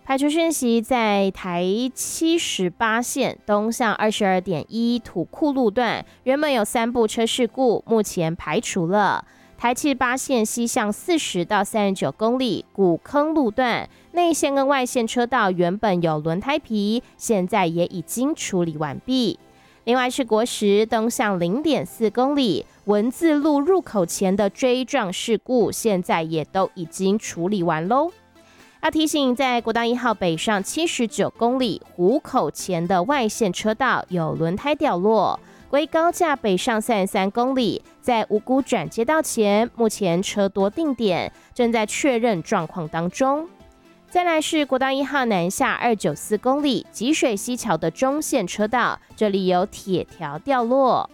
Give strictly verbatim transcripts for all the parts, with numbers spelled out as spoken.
排除讯息，在台七十八线东向 二十二点一 土库路段，原本有三部车事故，目前排除了。台七十八线西向四十到三十九公里古坑路段，内线跟外线车道原本有轮胎皮，现在也已经处理完毕。另外是国十东向 零点四公里文字路入口前的追撞事故，现在也都已经处理完喽。要提醒，在国道一号北上七十九公里湖口前的外线车道有轮胎掉落。国一高架北上三十三公里，在五股转接道前，目前车多定点，正在确认状况当中。再来是国道一号南下二百九十四公里吉水溪桥的中线车道，这里有铁条掉落。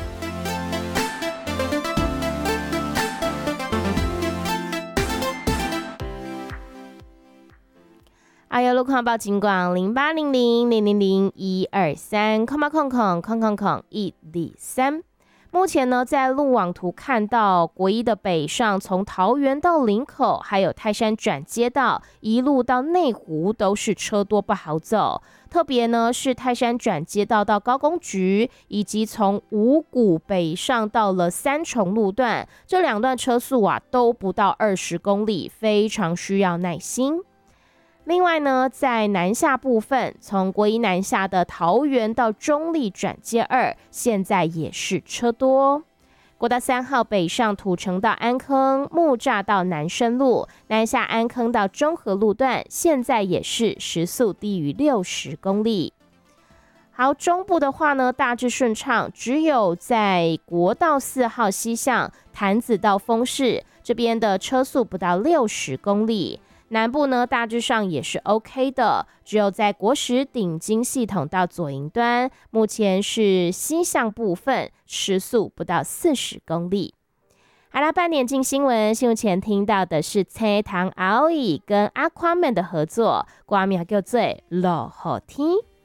还有路况报警广零八零零零零零一二三空八空空空空空一零三。目前呢，在路网图看到国一的北上，从桃园到林口，还有泰山转接道，一路到内湖都是车多不好走。特别呢是泰山转接道到高工局，以及从五股北上到了三重路段，这两段车速啊都不到二十公里，非常需要耐心。另外呢，在南下部分，从国一南下的桃园到中立转接二，现在也是车多。国道三号北上土城到安坑，木栅到南深路，南下安坑到中和路段，现在也是时速低于六十公里。好，中部的话呢，大致顺畅，只有在国道四号西向潭子到丰市这边的车速不到六十公里。南部呢，大致上也是 OK 的，只有在国十顶金系统到左营端，目前是西向部分，时速不到四十公里。好啦，半点进新闻，新闻前听到的是青糖熬乙跟 Aquaman 的合作，歌名叫做《落雨天》。